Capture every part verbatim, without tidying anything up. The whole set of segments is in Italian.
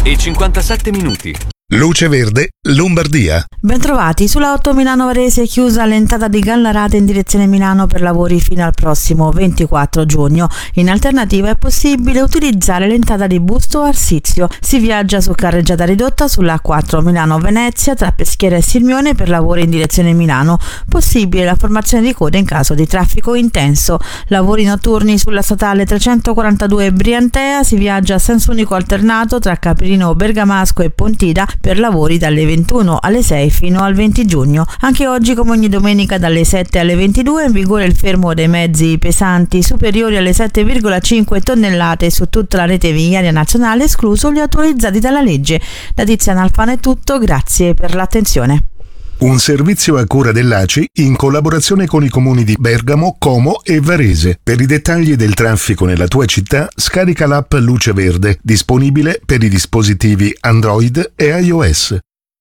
e cinquantasette minuti. Luce Verde, Lombardia. Bentrovati, sulla otto Milano Varese è chiusa l'entrata di Gallarate in direzione Milano per lavori fino al prossimo ventiquattro giugno. In alternativa è possibile utilizzare l'entrata di Busto Arsizio. Si viaggia su carreggiata ridotta sulla A quattro Milano Venezia tra Peschiera e Sirmione per lavori in direzione Milano. Possibile la formazione di code in caso di traffico intenso. Lavori notturni sulla statale trecentoquarantadue Briantea. Si viaggia a senso unico alternato tra Capirino Bergamasco e Pontida per lavori dalle ventuno alle sei fino al venti giugno. Anche oggi, come ogni domenica, dalle sette alle ventidue è in vigore il fermo dei mezzi pesanti superiori alle sette virgola cinque tonnellate su tutta la rete viaria nazionale, escluso gli autorizzati dalla legge. Da Tiziana Alfano è tutto, grazie per l'attenzione. Un servizio a cura dell'A C I in collaborazione con i comuni di Bergamo, Como e Varese. Per i dettagli del traffico nella tua città, scarica l'app Luce Verde, disponibile per i dispositivi Android e iOS.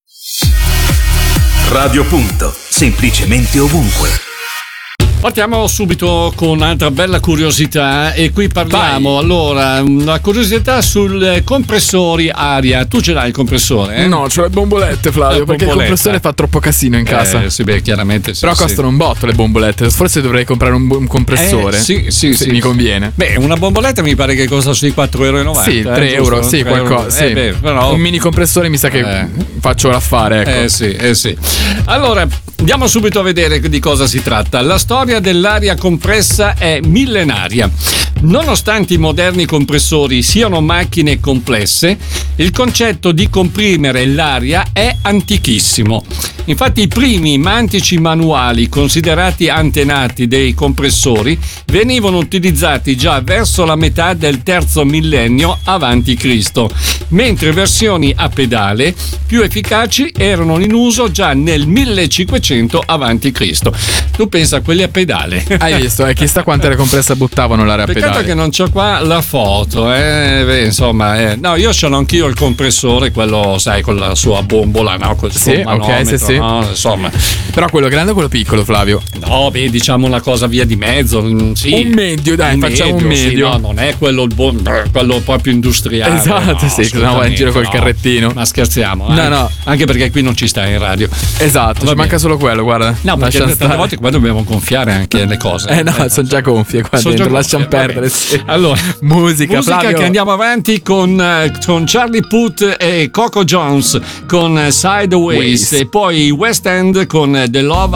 Radio Punto, semplicemente ovunque. Partiamo subito con un'altra bella curiosità e qui parliamo. Vai. Allora, una curiosità sul compressori aria. Tu ce l'hai il compressore? Eh? No, c'ho le bombolette, Flavio, le perché bombolette. Il compressore fa troppo casino in casa. Eh, sì, beh, chiaramente sì. Però sì. costano un botto le bombolette. Forse dovrei comprare un, un compressore. Eh, sì, sì, sì, sì. Mi conviene. Beh, una bomboletta mi pare che costa sui quattro virgola novanta euro. Sì, tre eh, euro, giusto? sì, qualcosa. Sì. Eh, beh, però... Un mini compressore mi sa che eh. faccio l'affare, ecco. Eh sì, eh sì. Allora, andiamo subito a vedere di cosa si tratta. La storia dell'aria compressa è millenaria. Nonostante i moderni compressori siano macchine complesse, il concetto di comprimere l'aria è antichissimo. Infatti i primi mantici manuali, considerati antenati dei compressori, venivano utilizzati già verso la metà del terzo millennio avanti Cristo, mentre versioni a pedale più efficaci erano in uso già nel millecinquecento avanti Cristo. Tu pensa a quelli a pedale. Hai visto? Eh, chissà quante aria compressa buttavano l'aria a pedale. Peccato che non c'ho qua la foto, eh. Beh, insomma, eh. No, io ce l'ho anch'io il compressore, quello, sai, con la sua bombola, no? Col suo sì, ok, sì, sì. No? Insomma. Però quello grande o quello piccolo, Flavio? No, beh, diciamo una cosa via di mezzo. Sì. Un medio, dai, un facciamo medio, un medio. Sì, no, non è quello, il bo- quello proprio industriale. Esatto, no, sì, che no, va in giro col no. carrettino. Ma scherziamo, eh? No, no. Anche perché qui non ci sta in radio. Esatto, Va ci manca solo quello, guarda. No, perché tante volte qua dobbiamo gonfiare anche le cose. Eh no, eh, sono già gonfie qua sono dentro, già lasciamo gonfie, perdere. Sì. Allora, musica, musica Flavio. Che andiamo avanti con, con Charlie Puth e Coco Jones con Sideways Ways. e poi West End con The Love